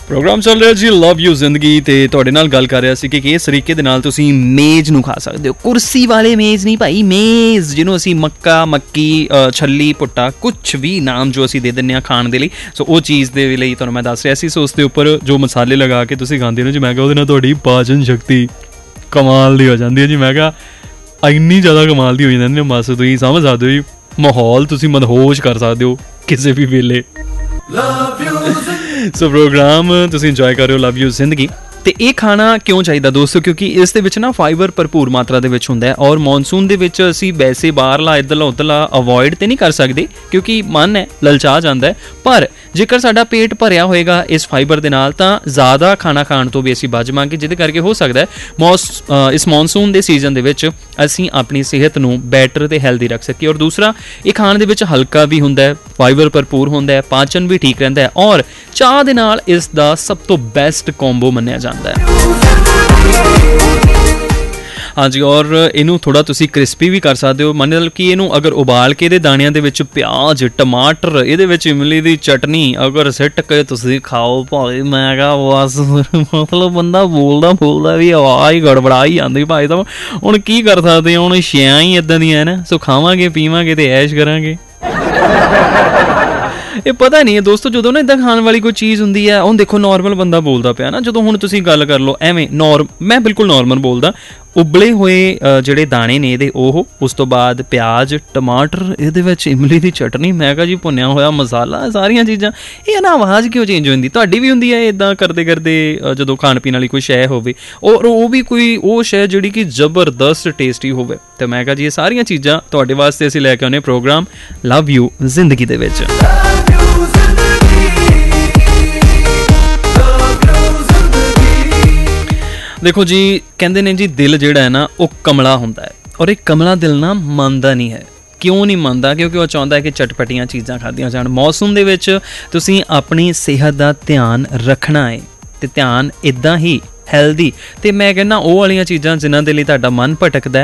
Programme ਚੱਲ ਰਿਹਾ ਜੀ ਲਵ ਯੂ ਜ਼ਿੰਦਗੀ ਤੇ ਤੁਹਾਡੇ ਨਾਲ ਗੱਲ ਕਰ ਰਿਹਾ ਸੀ ਕਿ ਕਿਸ ਤਰੀਕੇ ਦੇ ਨਾਲ ਤੁਸੀਂ ਮੇਜ਼ ਨੂੰ ਖਾ ਸਕਦੇ ਹੋ। ਕੁਰਸੀ ਵਾਲੇ ਮੇਜ਼ ਨਹੀਂ ਭਾਈ, ਮੇਜ਼ ਜਿਹਨੂੰ ਅਸੀਂ ਮੱਕਾ, ਮੱਕੀ, ਛੱਲੀ, ਭੁੱਟਾ, ਕੁਛ ਵੀ ਨਾਮ ਜੋ ਅਸੀਂ ਦੇ ਦਿੰਦੇ ਹਾਂ ਖਾਣ ਦੇ ਲਈ। ਸੋ ਉਹ ਚੀਜ਼ ਦੇ ਲਈ ਤੁਹਾਨੂੰ ਮੈਂ ਦੱਸ ਰਿਹਾ ਸੀ। ਸੋ ਉਸ ਦੇ ਉੱਪਰ ਜੋ ਮਸਾਲੇ ਲਗਾ ਕੇ ਤੁਸੀਂ ਖਾਂਦੇ ਹੋ ਜੀ, ਮੈਂ ਕਿਹਾ ਉਹਦੇ ਨਾਲ ਤੁਹਾਡੀ ਪਾਚਨ ਸ਼ਕਤੀ ਕਮਾਲ ਦੀ ਹੋ ਜਾਂਦੀ ਹੈ ਜੀ। ਮੈਂ ਕਿਹਾ ਇੰਨੀ ਜ਼ਿਆਦਾ ਕਮਾਲ ਦੀ ਹੋ ਜਾਂਦੀ ਹੈ, ਬਸ ਤੁਸੀਂ ਸਮਝ ਸਕਦੇ ਹੋ ਜੀ। ਮਾਹੌਲ ਤੁਸੀਂ ਮਦਹੋਸ਼ ਕਰ ਸਕਦੇ ਹੋ ਕਿਸੇ ਵੀ ਵੇਲੇ। ਸੋ ਪ੍ਰੋਗਰਾਮ ਤੁਸੀਂ ਇੰਜੋਏ ਕਰ ਰਹੇ ਹੋ ਲਵ ਯੂ ਜ਼ਿੰਦਗੀ। ਤੇ ਇਹ ਖਾਣਾ ਕਿਉਂ ਚਾਹੀਦਾ ਦੋਸਤੋ, ਕਿਉਂਕਿ ਇਸ ਦੇ ਵਿੱਚ ਨਾ ਫਾਈਬਰ ਭਰਪੂਰ ਮਾਤਰਾ ਦੇ ਵਿੱਚ ਹੁੰਦਾ ਹੈ। ਔਰ ਮੌਨਸੂਨ ਦੇ ਵਿੱਚ ਅਸੀਂ ਵੈਸੇ ਬਾਹਰਲਾ ਇੱਧਰਲਾ ਉੱਧਰਲਾ ਅਵੋਇਡ ਤੇ ਨਹੀਂ ਕਰ ਸਕਦੇ ਕਿਉਂਕਿ ਮਨ ਹੈ ਲਲਚਾ ਜਾਂਦਾ ਹੈ, ਪਰ ਜੇਕਰ ਸਾਡਾ ਪੇਟ ਭਰਿਆ ਹੋਏਗਾ ਇਸ ਫਾਈਬਰ ਦੇ ਨਾਲ ਤਾਂ ਜ਼ਿਆਦਾ ਖਾਣਾ ਖਾਣ ਤੋਂ ਵੀ ਅਸੀਂ ਬਚ ਜਾਵਾਂਗੇ, ਜਿਹਦੇ ਕਰਕੇ ਹੋ ਸਕਦਾ ਹੈ ਇਸ ਮੌਨਸੂਨ ਦੇ ਸੀਜ਼ਨ ਦੇ ਵਿੱਚ ਅਸੀਂ ਆਪਣੀ ਸਿਹਤ ਨੂੰ ਬੈਟਰ ਤੇ ਹੈਲਦੀ ਰੱਖ ਸਕੀਏ। ਔਰ ਦੂਸਰਾ, ਇਹ ਖਾਣ ਦੇ ਵਿੱਚ ਹਲਕਾ ਵੀ ਹੁੰਦਾ ਹੈ, ਫਾਈਬਰ ਭਰਪੂਰ ਹੁੰਦਾ ਹੈ, ਪਾਚਨ ਵੀ ਠੀਕ ਰਹਿੰਦਾ ਹੈ ਔਰ ਚਾਹ ਦੇ ਨਾਲ ਇਸ ਦਾ ਸਭ ਤੋਂ ਬੈਸਟ ਕੰਬੋ ਮੰਨਿਆ ਜਾਂਦਾ ਹੈ। ਹਾਂਜੀ, ਔਰ ਇਹਨੂੰ ਥੋੜ੍ਹਾ ਤੁਸੀਂ ਕ੍ਰਿਸਪੀ ਵੀ ਕਰ ਸਕਦੇ ਹੋ। ਮਤਲਬ ਕਿ ਇਹਨੂੰ ਅਗਰ ਉਬਾਲ ਕੇ ਇਹਦੇ ਦਾਣਿਆਂ ਦੇ ਵਿੱਚ ਪਿਆਜ਼, ਟਮਾਟਰ, ਇਹਦੇ ਵਿੱਚ ਇਮਲੀ ਦੀ ਚਟਨੀ ਅਗਰ ਸਿੱਟ ਕੇ ਤੁਸੀਂ ਖਾਓ ਭਾਈ, ਮੈਂ ਕਿਹਾ ਬਸ ਮਤਲਬ ਬੰਦਾ ਬੋਲਦਾ ਵੀ ਆਵਾਜ਼ ਹੀ ਗੜਬੜਾ ਹੀ ਜਾਂਦੀ ਭਾਈ ਸਾਹਿਬ। ਹੁਣ ਕੀ ਕਰ ਸਕਦੇ ਹਾਂ, ਹੁਣ ਛਿਆਂ ਹੀ ਇੱਦਾਂ ਦੀਆਂ ਨਾ। ਸੋ ਖਾਵਾਂਗੇ ਪੀਵਾਂਗੇ ਤੇ ਐਸ਼ ਕਰਾਂਗੇ। ਇਹ ਪਤਾ ਨਹੀਂ ਹੈ ਦੋਸਤੋ, ਜਦੋਂ ਨਾ ਇੱਦਾਂ ਖਾਣ ਵਾਲੀ ਕੋਈ ਚੀਜ਼ ਹੁੰਦੀ ਹੈ, ਹੁਣ ਦੇਖੋ ਨੋਰਮਲ ਬੰਦਾ ਬੋਲਦਾ ਪਿਆ ਨਾ, ਜਦੋਂ ਹੁਣ ਤੁਸੀਂ ਗੱਲ ਕਰ ਲਓ ਐਵੇਂ ਮੈਂ ਬਿਲਕੁਲ ਨੋਰਮਲ ਬੋਲਦਾ, ਉਬਲੇ ਹੋਏ ਜਿਹੜੇ ਦਾਣੇ ਨੇ ਇਹਦੇ ਉਹ, ਉਸ ਤੋਂ ਬਾਅਦ ਪਿਆਜ਼, ਟਮਾਟਰ, ਇਹਦੇ ਵਿੱਚ ਇਮਲੀ ਦੀ ਚਟਨੀ, ਮੈਂ ਕਿਹਾ ਜੀ ਭੁੰਨਿਆ ਹੋਇਆ ਮਸਾਲਾ, ਸਾਰੀਆਂ ਚੀਜ਼ਾਂ। ਇਹ ਨਾ ਆਵਾਜ਼ ਕਿਉਂ ਚੇਂਜ ਹੋ ਜਾਂਦੀ? ਤੁਹਾਡੀ ਵੀ ਹੁੰਦੀ ਹੈ ਇੱਦਾਂ ਕਰਦੇ ਜਦੋਂ ਖਾਣ ਪੀਣ ਵਾਲੀ ਕੋਈ ਸ਼ੈ ਹੋਵੇ ਔਰ ਉਹ ਵੀ ਕੋਈ ਉਹ ਸ਼ੈ ਜਿਹੜੀ ਕਿ ਜ਼ਬਰਦਸਤ ਟੇਸਟੀ ਹੋਵੇ? ਤੇ ਮੈਂ ਕਿਹਾ ਜੀ ਇਹ ਸਾਰੀਆਂ ਚੀਜ਼ਾਂ ਤੁਹਾਡੇ ਵਾਸਤੇ ਅਸੀਂ ਲੈ ਕੇ ਆਉਂਦੇ ਪ੍ਰੋਗਰਾਮ ਲਵ ਯੂ ਜ਼ਿੰਦਗੀ ਦੇ ਵਿੱਚ। ਦੇਖੋ ਜੀ, ਕਹਿੰਦੇ ਨੇ ਜੀ ਦਿਲ ਜਿਹੜਾ ਹੈ ਨਾ ਉਹ ਕਮਲਾ ਹੁੰਦਾ ਹੈ ਔਰ ਇਹ ਕਮਲਾ ਦਿਲ ਨਾ ਮੰਨਦਾ ਨਹੀਂ ਹੈ। ਕਿਉਂ ਨਹੀਂ ਮੰਨਦਾ? ਕਿਉਂਕਿ ਉਹ ਚਾਹੁੰਦਾ ਹੈ ਕਿ ਚਟਪਟੀਆਂ ਚੀਜ਼ਾਂ ਖਾਧੀਆਂ ਜਾਣ। ਮੌਸਮ ਦੇ ਵਿੱਚ ਤੁਸੀਂ ਆਪਣੀ ਸਿਹਤ ਦਾ ਧਿਆਨ ਰੱਖਣਾ ਹੈ ਤੇ ਧਿਆਨ ਇੱਦਾਂ ਹੀ ਹੈਲਦੀ, ਤੇ ਮੈਂ ਕਹਿੰਦਾ ਉਹ ਵਾਲੀਆਂ ਚੀਜ਼ਾਂ ਜਿਨ੍ਹਾਂ ਦੇ ਲਈ ਤੁਹਾਡਾ ਮਨ ਭਟਕਦਾ ਹੈ